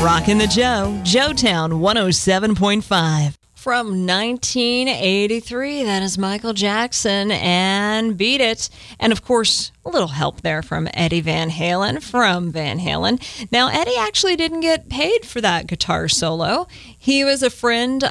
Rockin' the Joe, Joetown 107.5. From 1983, that is Michael Jackson and Beat It. And of course, a little help there from Eddie Van Halen from Van Halen. Now, Eddie actually didn't get paid for that guitar solo. He was a friend